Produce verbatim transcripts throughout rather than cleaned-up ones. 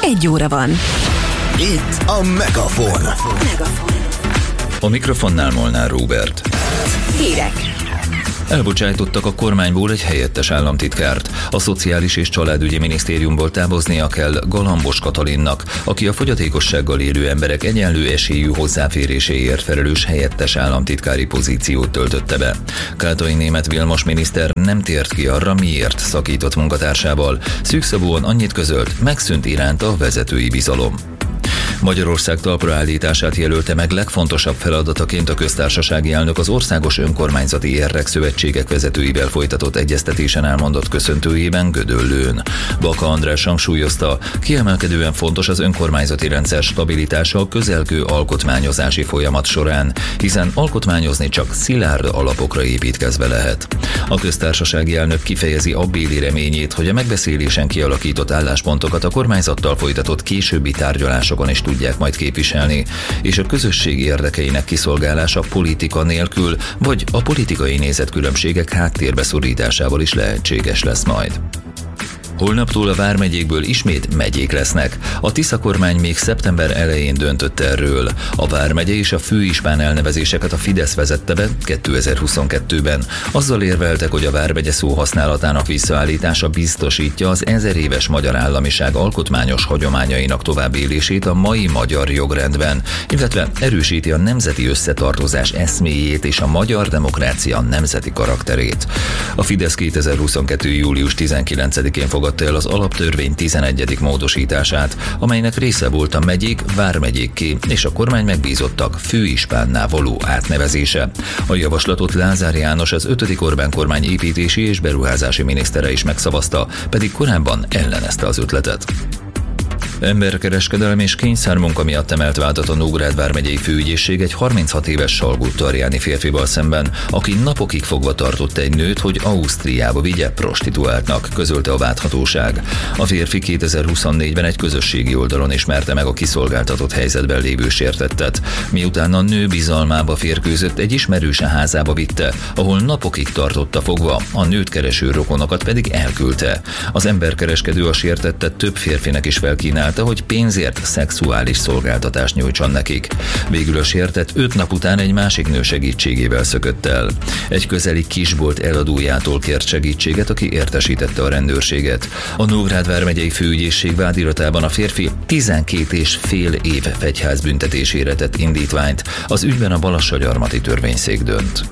egy óra van. Itt a Megafon. Megafon. A mikrofonnál Molnár Róbert. Hírek. Elbocsájtottak a kormányból egy helyettes államtitkárt. A Szociális és Családügyi Minisztériumból távoznia kell Galambos Katalinnak, aki a fogyatékossággal élő emberek egyenlő esélyű hozzáféréséért felelős helyettes államtitkári pozíciót töltötte be. Kátai Németh Vilmos miniszter nem tért ki arra, miért szakított munkatársával. Szűkszavúan annyit közölt, megszűnt iránta a vezetői bizalom. Magyarország talpraállítását jelölte meg legfontosabb feladataként a köztársasági elnök az Országos Önkormányzati Érdekszövetségek vezetőivel folytatott egyeztetésen elmondott köszöntőjében Gödöllőn. Baka András hangsúlyozta, kiemelkedően fontos az önkormányzati rendszer stabilitása a közelgő alkotmányozási folyamat során, hiszen alkotmányozni csak szilárd alapokra építkezve lehet. A köztársasági elnök kifejezi abbéli reményét, hogy a megbeszélésen kialakított álláspontokat a kormányzattal folytatott későbbi tárgyalásokon is tudják majd képviselni, és a közösség érdekeinek kiszolgálása politika nélkül, vagy a politikai nézetkülönbségek háttérbe szorításával is lehetséges lesz majd. Holnaptól a vármegyékből ismét megyék lesznek. A Tisza kormány még szeptember elején döntött erről. A vármegye és a főispán elnevezéseket a Fidesz vezette be kétezer-huszonkettőben. Azzal érveltek, hogy a vármegye szó használatának visszaállítása biztosítja az ezer éves magyar államiság alkotmányos hagyományainak továbbélését a mai magyar jogrendben, illetve erősíti a nemzeti összetartozás eszméjét és a magyar demokrácia nemzeti karakterét. A Fidesz kétezer-huszonkettő. július tizenkilencedikén fogadta el az alaptörvény tizenegyedik módosítását, amelynek része volt a megyék vármegyékké és a kormány megbízottak főispánná való átnevezése. A javaslatot Lázár János, az ötödik Orbán kormány építési és beruházási minisztere is megszavazta, pedig korábban ellenezte az ötletet. Emberkereskedelem és kényszermunka miatt emelt vádat a Nógrád vármegyei főügyészség egy harminchat éves salgótarjáni férfival szemben, aki napokig fogva tartott egy nőt, hogy Ausztriába vigye prostituáltnak, közölte a vádhatóság. A férfi kétezer-huszonnégyben egy közösségi oldalon ismerte meg a kiszolgáltatott helyzetben lévő sértettet. Miután a nő bizalmába férkőzött, egy ismerőse házába vitte, ahol napokig tartotta fogva, a nőt kereső rokonokat pedig elküldte. Az emberkereskedő a sértettet több férfinek is felkínált, hogy pénzért szexuális szolgáltatást nyújtson nekik. Végül a sértett öt nap után egy másik nő segítségével szökött el. Egy közeli kisbolt eladójától kért segítséget, aki értesítette a rendőrséget. A Nógrád vármegyei főügyészség vádiratában a férfi tizenkét és fél év fegyházbüntetésére tett indítványt. Az ügyben a Balassagyarmati törvényszék dönt.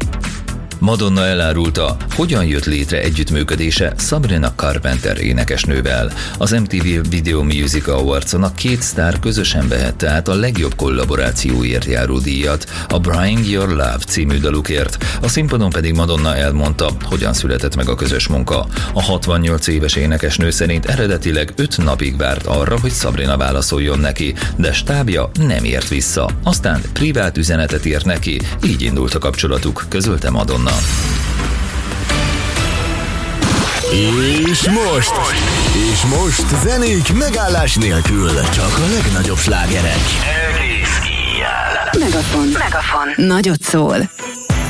Madonna elárulta, hogyan jött létre együttműködése Sabrina Carpenter énekesnővel. Az em té vé Video Music Awards-on a két sztár közösen vehette át a legjobb kollaborációért járó díjat, a Bring Your Love című dalukért. A színpadon pedig Madonna elmondta, hogyan született meg a közös munka. A hatvannyolc éves énekesnő szerint eredetileg öt napig várt arra, hogy Sabrina válaszoljon neki, de stábja nem ért vissza. Aztán privát üzenetet írt neki, így indult a kapcsolatuk, közölte Madonna. És most, és most zenék megállás nélkül, csak a legnagyobb slágerek. Megafon. Megafon. Nagyot szól.